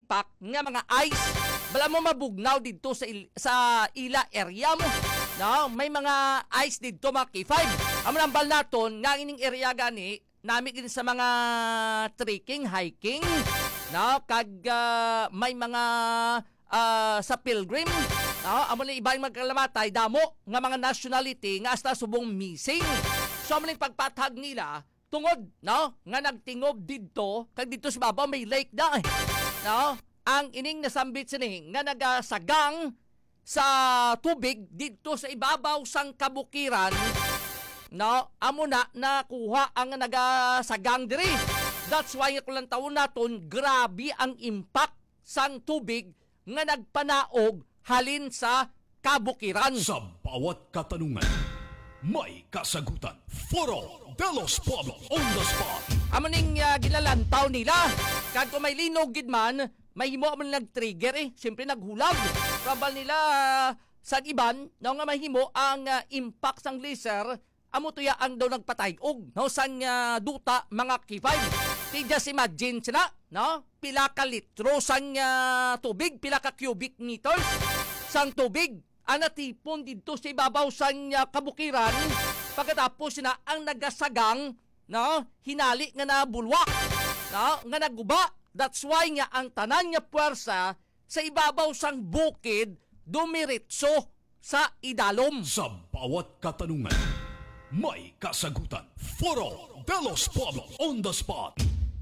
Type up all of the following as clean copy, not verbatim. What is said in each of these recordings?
impact nga mga ice bala mo mabugnaw dito sa ila area mo. No, may mga ice dito mga K5. Amo nang bal naton nga ining area gani nami din sa mga trekking, hiking, no, kag may mga sa pilgrim, no, amo ni ibang magkalamatay damo nga mga nationality nga hasta subong missing. So amo ning pagpatag nila tungod, no, nga nagtingob didto kag dito sa babaw may lake da, no, ang ining nasambit sini nga nagasagang sa tubig dito sa ibabaw sang kabukiran, no, amo na nakuha ang nagasagang diri. That's why ko lang taon naton grabe ang impact sang tubig nga nagpanaog halin sa kabukiran. Sa bawat katanungan, may kasagutan. Foro de los Pueblos on the spot. Amo ning gilalantaw nila. Kag kung may linog gid man, may himo man nag-trigger siyempre naghulag. Kabal nila sa iban, no, nga mahimo ang impact sang laser, amo tuya ang daw nagpatayog, no, sang duta mga K5. Ti just imagine sila, no, pila ka litro sang tubig, pila ka cubic meters sang tubig ang natipon dito sa ibabaw sang kabukiran. Pagkatapos na ang nagasagang, no, hinali nga nabulwak, no, nga naguba. That's why nga ang tanan nga puwersa sa ibabaw sang bukid dumiritso sa idalom. Sa bawat katanungan, may kasagutan. Foro de los Pueblos on the spot.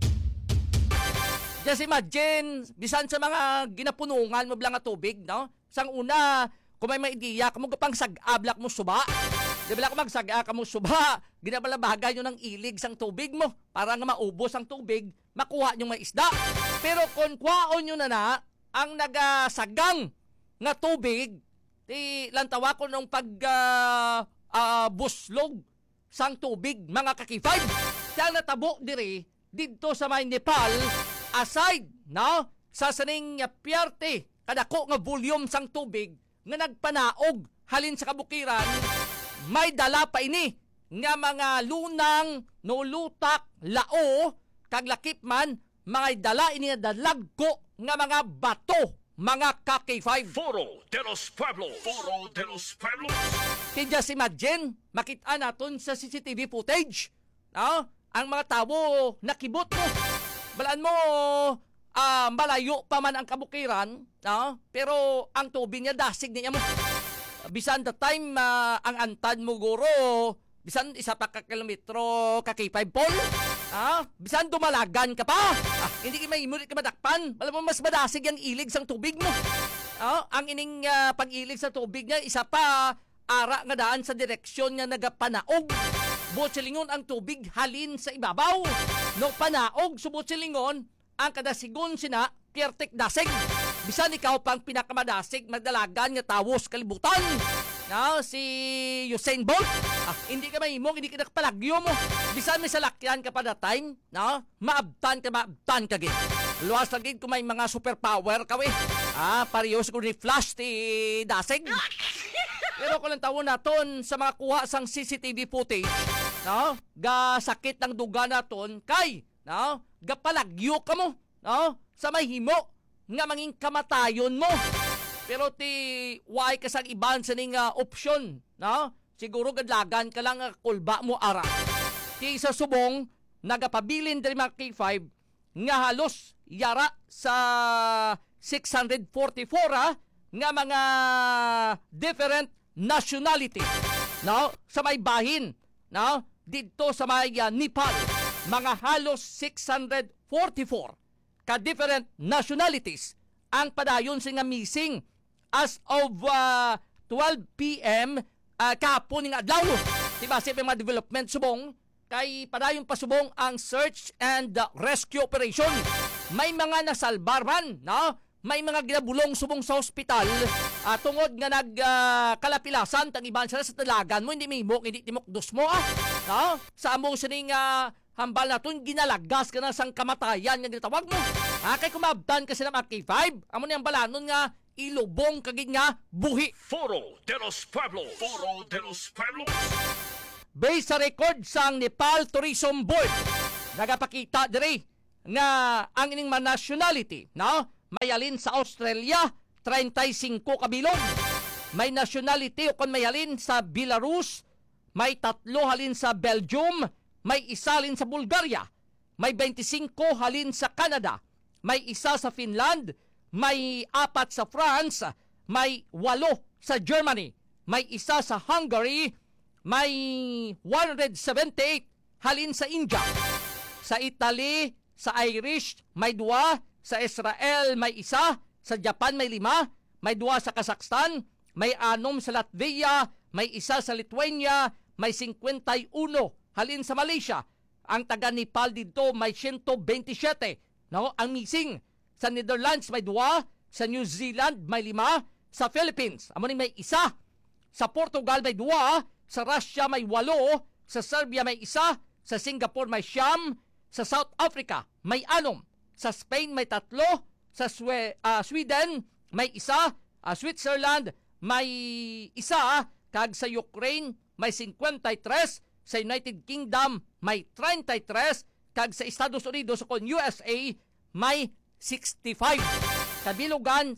Just imagine, bisan sa mga ginapunungan mo bilang nga tubig, no? Sang una, kung may maidiya, kamo pang sag-ablak mo suba. Di ba lang magsaga ka mo suba, ginabalabagay nyo ng ilig sang tubig mo para nga maubos ang tubig, makuha nyo may isda. Pero kung kwaon nyo na ang nagasagang nga tubig, di lantawa ko nung buslog sang tubig, mga kakifay. Kaya natabo diri, dito sa may Nepal, aside, no, sa saning piyerte, kadako nga volume sang tubig, nga nagpanaog halin sa kabukiran, may dala pa ini nga mga lunang, nulutak, lao, kag lakip man, mga dala ini nga dalagko nga mga bato, mga K5. Foro de los Pueblos. Foro de los Pueblos. Just imagine, makita naton sa CCTV footage, no? Ang mga tao nakibot mo. Balaan mo, malayo pa man ang kabukiran, no? Pero ang tubig niya, dasig niya mo. Bisan the time ang antad mo guro, bisan isa pa ka kilometro ka K5 pole, bisan dumalagan ka pa, hindi ka may imulit ka madakpan, alam mo mas madasig ang ilig sang tubig mo. Ang ining pag-ilig sa tubig niya, isa pa ara nga daan sa direksyon nga nagapanaog. Butsilingon ang tubig halin sa ibabaw. No panaog, subutsilingon, ang kadasigon sina, kiertek dasig. Bisan ikaw pang pinakamadasig, magdalagan nga tawos kalibutan. No, si Usain Bolt, hindi ka mahimong, hindi ka nakapalagyo mo. Bisan may salakyan ka pa that time, no? Maabtan ka gid. Luwas lagi kung may mga superpower ka we. Parehos ko ni Flash ti dasig. Pero kung lang tawon naton sa mga kuha sang CCTV footage, no? Ga sakit ng duga naton kay, no? Ga palagyo ka mo, no? Sa mahimo nga manging kamatayon mo. Pero ti why ka sang iban sa ning option, no? Siguro gadlagan ka lang kulba mo ara. Ti sa subong nagapabilin diri mga K5 nga halos yara sa 644 nga mga different nationality, no? Sa may bahin, no? Dito sa may Nepal, mga halos 644 ka different nationalities ang padayon sa nga missing as of 12 p.m. Kahapon ng adlaw. Diba sa mga development subong kay padayon pasubong ang search and rescue operation. May mga nasalbar man, no? May mga ginabulong subong sa ospital tungod nga nagkalapilasan tang iban sila sa talagan mo, hindi mihimok, hindi timok dos mo, no? Sa among sining hambal naton ginalagas ka na sang kamatayan nga gitawag mo. Kay kumabdan ka sila mga K5, amo niyang balanon nga ilubong kagid nga buhi. Foro de los Pueblos. Foro de los Pueblos. Based sa record sang Nepal Tourism Board, nagapakita diri nga ang ining nationality, no? mayalin sa Australia, 35 kabilog. May nationality o kon mayalin sa Belarus, may 3 halin sa Belgium, may 1 halin sa Bulgaria, may 25 halin sa Canada, may 1 sa Finland, may 4 sa France, may 8 sa Germany, may 1 sa Hungary, may 178 halin sa India. Sa Italy, sa Irish, may 2, sa Israel, may 1, sa Japan, may 5, may 2 sa Kazakhstan, may 6 sa Latvia, may 1 sa Lithuania, may 51 halin sa Malaysia. Ang taga Nepal dito may 127. No? Ang missing sa Netherlands may 2, sa New Zealand may 5, sa Philippines amo ni may 1, sa Portugal may 2, sa Russia may 8, sa Serbia may 1, sa Singapore may 9, sa South Africa may 6, sa Spain may 3, sa Sweden may 1, Switzerland may 1, kag sa Ukraine may 53, sa United Kingdom may 33, kag sa Estados Unidos o USA may 65. Sa Bilugan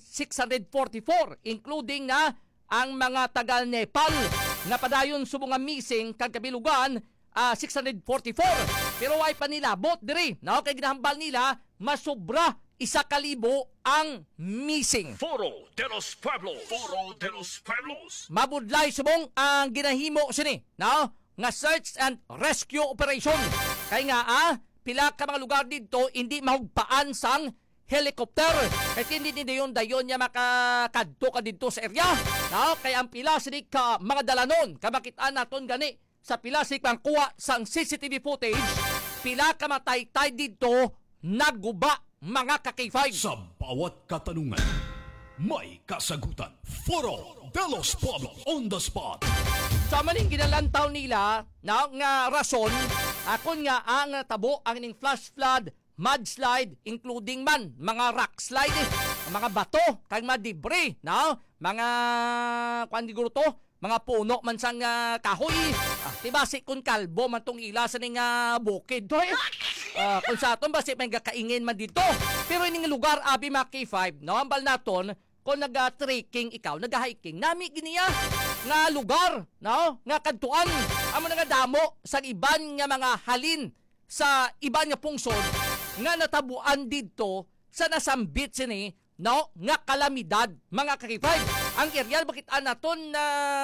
644, including na ang mga taga Nepal na padayon sa mga missing kag kabilugan 644. Pero ay pa nila bot diri, no, kay ginahambal nila masobra 1,000 ang missing. Foro de los Pueblos. Foro de los Pueblos. Mabudlay subong ang ginahimo sini, no, nga search and rescue operation. Kay nga pila ka mga lugar dito hindi mahugpaan sang helicopter. Kaya hindi yun dayon niya makakadto ka dito sa area. No? Kaya ang pila sinig ka mga dalanon, kamakitaan naton gani sa pila sinig pang kuha sang CCTV footage, pila ka mataytay dito naguba mga ka-K5. Sa bawat katanungan, may kasagutan. Foro de los Pueblos on the spot. Sa maning ginalantaw nila na nga rason, akon nga ang tabo ang ining flash flood, mudslide, including man mga rock slide, mga bato, kag mga debris, no? Mga kuan diguro to, mga puno man sang kahoy. Diba si kun kalbo man tong ila sa ning bukid to. Kung sa aton basi may gakaingin man dito. Pero ining lugar abi mga K5, no? Ambal naton kung nag-trekking ikaw, nag-hiking, nami giniya nga lugar, no? Nga kadtuan, amo nga damo sa iban nga mga halin sa iban nga pungsod nga natabuan dito sa nasambit sini, no? Nga kalamidad mga K5. Ang area bakit naton na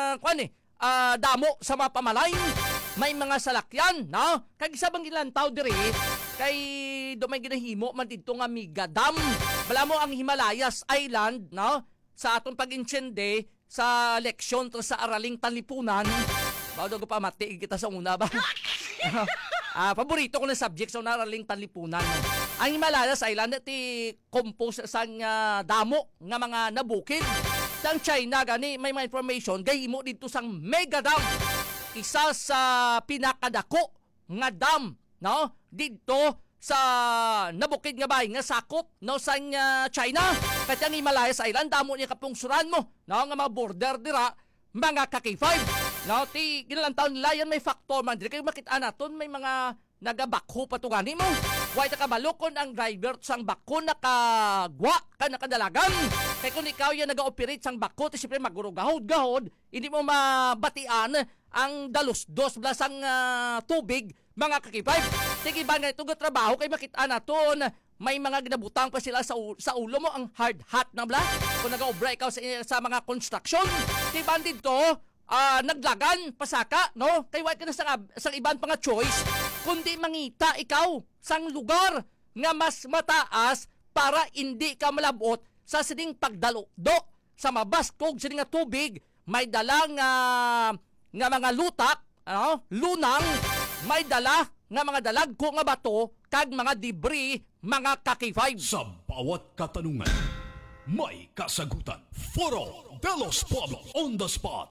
damo sa mga pamalay, may mga salakyan, no? Kag isa bang gilantaw diri kay do may ginahimo man dito nga Miga Dam. Bala mo ang Himalayas Island, no? Sa atong pag-insyende sa leksyon to sa Araling Tanlipunan. Bago ko pa mati kita sa una ba? Paborito ko na subject sa Araling Tanlipunan. Ang Himalayas Island ti compose sa damo nga mga nabukid. Sang China gani may mga information gahimo dito sang Mega Dam. Isa sa pinakadako nga dam, no? Dito sa nabukid nga bay nga sakop, no, sa China. Kaya ang Himalayas Island damo niya kapungsuran mo, no, nga mga border dira mga K5, no? Ti ginalantaw nila yan may factor man diri kay makita naton may mga nagabakho pa to gani mo. Way ta kabalukon ang driver sang bako nakagwa ka nakadalagan. Kay kung ikaw yan naga-operate sang bako ti siyempre magurugahod-gahod, hindi mo mabatian ang dalos-dos blasang tubig mga K5. Tigiban nga itong trabaho kay makita naton may mga ginabutang pa sila sa ulo mo ang hard hat na bla. Kung nag-obra ikaw sa mga construction, tiban dito naglagan pasaka, no? Kay wait ka na sa iban pa nga choice kundi mangita ikaw sang lugar nga mas mataas para hindi ka malabot sa sining pagdalo-do sa mabaskog sining nga tubig. May dalang nga mga lutak, ano? Lunang, may dala nga mga dalagko nga bato kag mga debris mga K5. Sa bawat katanungan, may kasagutan. Foro de los Pueblos on the spot.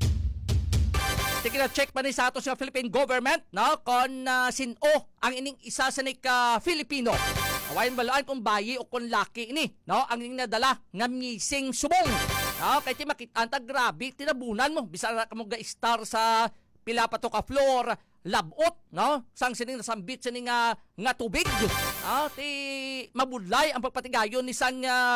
Sige na check pa ni sa ato sa Philippine government, no? Kung sino ang ining isa sa Filipino. Awayin balaan kung bayi o kung laki ini, no? Ang ining nadala nga missing subong. No? Kaya ti makita grabe tinabunan mo. Bisa na ka mo ga-star sa pila pa to ka floor, labot, no? Sang sining nasambit sining nga tubig. Ti mabudlay ang pagpatigayon ni san nga